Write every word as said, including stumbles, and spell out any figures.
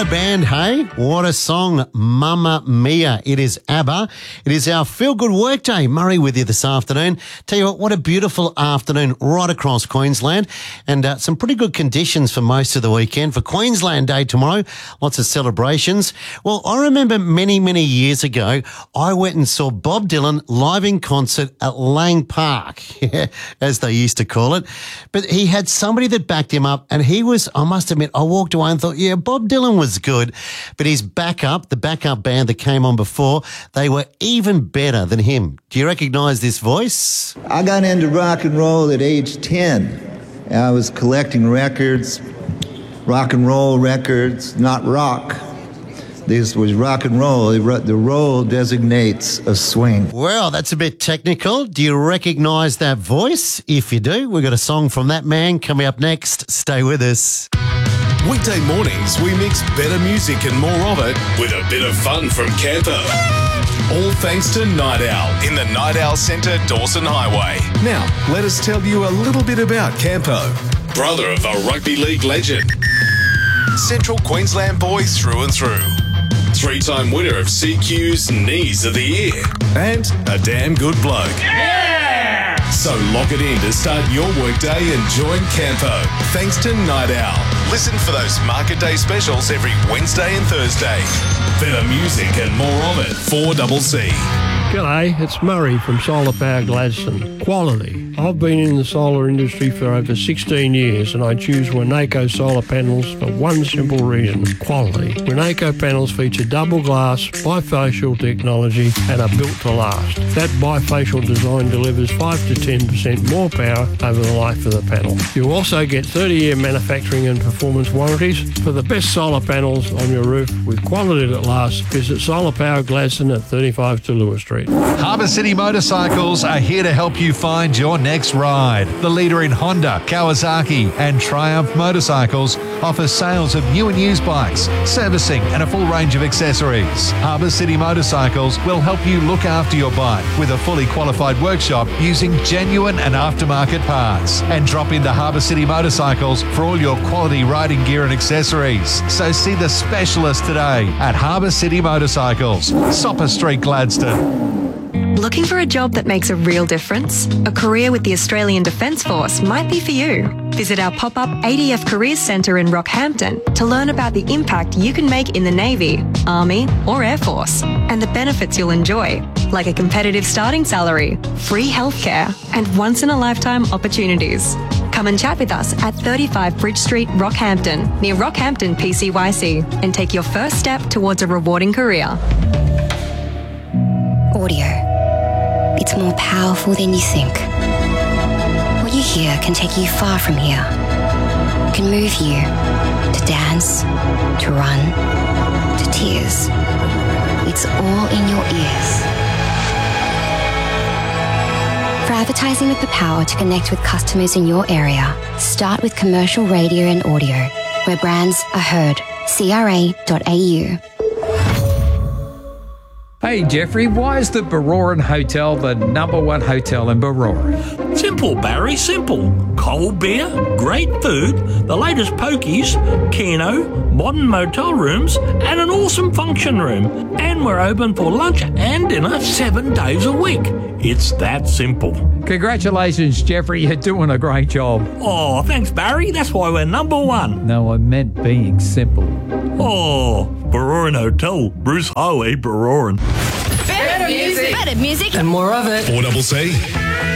a band, hey? What a song, Mamma Mia. It is ABBA. It is our feel-good workday. Murray with you this afternoon. Tell you what, what a beautiful afternoon right across Queensland, and uh, some pretty good conditions for most of the weekend. For Queensland Day tomorrow, lots of celebrations. Well, I remember many, many years ago, I went and saw Bob Dylan live in concert at Lang Park, as they used to call it. But he had somebody that backed him up, and he was, I must admit, I walked away and thought, yeah, Bob Dylan was good, but his backup, the backup band that came on before, they were even better than him. Do you recognise this voice? I got into rock and roll at age ten. I was collecting records, rock and roll records, not rock. This was rock and roll. The roll designates a swing. Well, that's a bit technical. Do you recognise that voice? If you do, we've got a song from that man coming up next. Stay with us. Weekday mornings, we mix better music and more of it with a bit of fun from Campo. All thanks to Night Owl in the Night Owl Centre, Dawson Highway. Now, let us tell you a little bit about Campo, brother of a rugby league legend, Central Queensland boy through and through, three-time winner of C Q's Knees of the Year, and a damn good bloke. Yeah! So lock it in to start your workday and join Campo. Thanks to Night Owl. Listen for those Market Day specials every Wednesday and Thursday. Better music and more of it. four C C. G'day, it's Murray from Solar Power Gladstone. Quality. I've been in the solar industry for over sixteen years, and I choose Winnaco solar panels for one simple reason: quality. Winnaco panels feature double glass, bifacial technology, and are built to last. That bifacial design delivers five to ten percent more power over the life of the panel. You also get thirty year manufacturing and performance warranties. For the best solar panels on your roof with quality that lasts, visit Solar Power Gladstone at thirty-five to Lewis Street. Harbour City Motorcycles are here to help you find your next ride. The leader in Honda, Kawasaki and Triumph motorcycles offers sales of new and used bikes, servicing and a full range of accessories. Harbour City Motorcycles will help you look after your bike with a fully qualified workshop using genuine and aftermarket parts. And drop into Harbour City Motorcycles for all your quality riding gear and accessories. So see the specialist today at Harbour City Motorcycles, Sopper Street, Gladstone. Looking for a job that makes a real difference? A career with the Australian Defence Force might be for you. Visit our pop-up A D F Careers Centre in Rockhampton to learn about the impact you can make in the Navy, Army or Air Force, and the benefits you'll enjoy, like a competitive starting salary, free healthcare, and once-in-a-lifetime opportunities. Come and chat with us at thirty-five Bridge Street, Rockhampton, near Rockhampton P C Y C, and take your first step towards a rewarding career. Audio. It's more powerful than you think. What you hear can take you far from here. It can move you to dance, to run, to tears. It's all in your ears. For advertising with the power to connect with customers in your area, start with commercial radio and audio, where brands are heard. C R A dot A U. Hey Jeffrey, why is the Baroran Hotel the number one hotel in Baroran? Simple, Barry, simple. Cold beer, great food, the latest pokies, keno, modern motel rooms, and an awesome function room. And we're open for lunch and dinner seven days a week. It's that simple. Congratulations, Jeffrey, you're doing a great job. Oh, thanks, Barry. That's why we're number one. No, I meant being simple. Oh, Baroran Hotel, Bruce Highway, Baroran. Better music. Better music. And more of it. four C C.